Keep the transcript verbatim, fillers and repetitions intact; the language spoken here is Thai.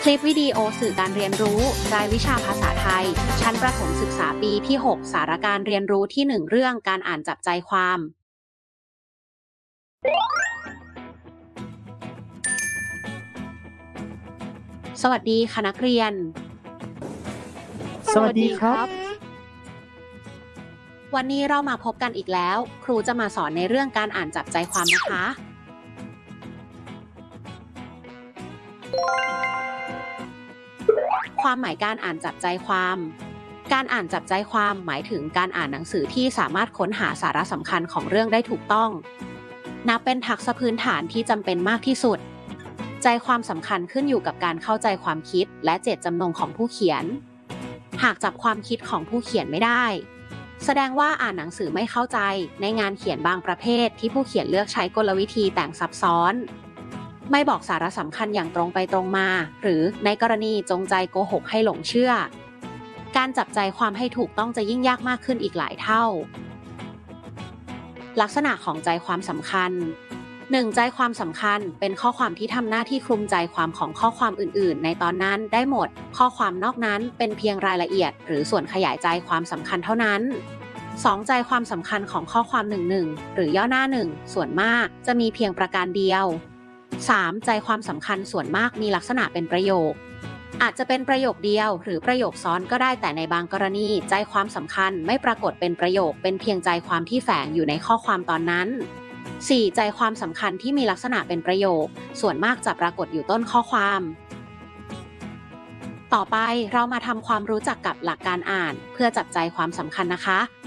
ลิปวิดีโอสื่อการเรียนรู้รายวิชาภาษาไทยชั้นประถมศึกษาปีที่ หก สาระการเรียนรู้ที่ หนึ่ง เรื่องการอ่านจับใจความ สวัสดีค่ะนักเรียนสวัสดีครับวันนี้เรามาพบกันอีกแล้ว ครูจะมาสอนในเรื่องการอ่านจับใจความนะคะ ความหมายการอ่านจับใจความ การอ่านจับใจความหมายถึงการอ่านหนังสือที่สามารถค้นหาสาระสำคัญของเรื่องได้ถูกต้อง นับเป็นทักษะพื้นฐานที่จำเป็นมากที่สุด ใจความสำคัญขึ้นอยู่กับการเข้าใจความคิดและเจตจำนงของผู้เขียน หากจับความคิดของผู้เขียนไม่ได้ แสดงว่าอ่านหนังสือไม่เข้าใจในงานเขียนบางประเภทที่ผู้เขียนเลือกใช้กลวิธีแต่งซับซ้อน ไม่บอกสาระสำคัญอย่างตรงไปตรงมา หรือในกรณีจงใจโกหกให้หลงเชื่อ การจับใจความให้ถูกต้องจะยิ่งยากมากขึ้นอีกหลายเท่า ลักษณะของใจความสำคัญ หนึ่ง ใจความสำคัญเป็นข้อความที่ทำหน้าที่คลุมใจความของข้อความอื่นๆในตอนนั้นได้หมด ข้อความนอกนั้นเป็นเพียงรายละเอียดหรือส่วนขยายใจความสำคัญเท่านั้น สอง ใจความสำคัญของข้อความหนึ่ง หนึ่งหรือย่อหน้าหนึ่งส่วนมากจะมีเพียงประการเดียว สาม ใจความสำคัญส่วนมากมีลักษณะเป็นประโยค อาจจะเป็นประโยคเดียวหรือประโยคซ้อนก็ได้แต่ในบางกรณีใจความสำคัญไม่ปรากฏเป็นประโยคเป็นเพียงใจความที่แฝงอยู่ในข้อความตอนนั้น สี่ ใจความสำคัญที่มีลักษณะเป็นประโยคส่วนมากจะปรากฏอยู่ต้นข้อความ ต่อไปเรามาทำความรู้จักกับหลักการอ่านเพื่อจับใจความสำคัญนะคะ